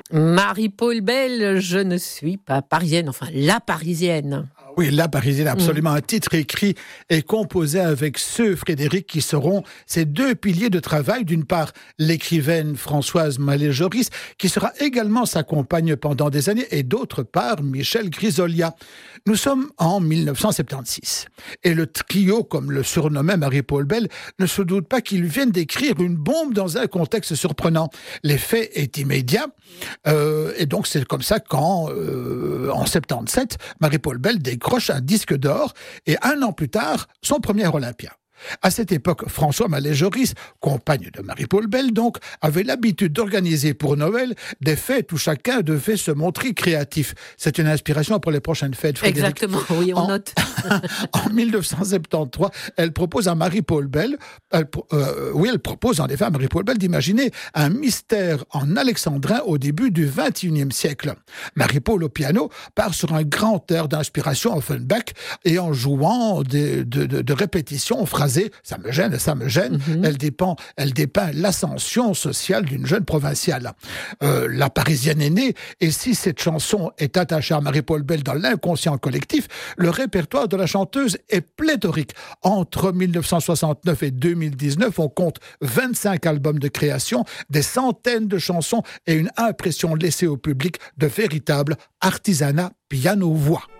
Marie-Paul Bell, je ne suis pas parisienne, enfin la parisienne. Oui, La Parisienne, absolument. Un titre écrit et composé avec ceux, Frédéric, qui seront ces deux piliers de travail. D'une part, l'écrivaine Françoise Mallet-Joris, qui sera également sa compagne pendant des années, et d'autre part, Michel Grisolia. Nous sommes en 1976. Et le trio, comme le surnommait Marie-Paul Bell, ne se doute pas qu'ils viennent d'écrire une bombe dans un contexte surprenant. L'effet est immédiat. Et donc, c'est comme ça qu'en en 77, Marie-Paul Bell décroche un disque d'or et un an plus tard, son premier Olympia. À cette époque, François Mallet-Joris, compagne de Marie-Paul Bell donc, avait l'habitude d'organiser pour Noël des fêtes où chacun devait se montrer créatif. C'est une inspiration pour les prochaines fêtes, Frédéric. Exactement, oui, on note. En 1973, elle propose à Marie-Paul Bell, elle propose en effet à Marie-Paul Bell d'imaginer un mystère en alexandrin au début du XXIe siècle. Marie-Paul au piano part sur un grand air d'inspiration Offenbach et en jouant de répétitions phrasées, ça me gêne, elle dépeint l'ascension sociale d'une jeune provinciale. La Parisienne est née, et si cette chanson est attachée à Marie-Paul Bell dans l'inconscient collectif, le répertoire de la chanteuse est pléthorique. Entre 1969 et 2019, on compte 25 albums de création, des centaines de chansons et une impression laissée au public de véritable artisanat piano-voix.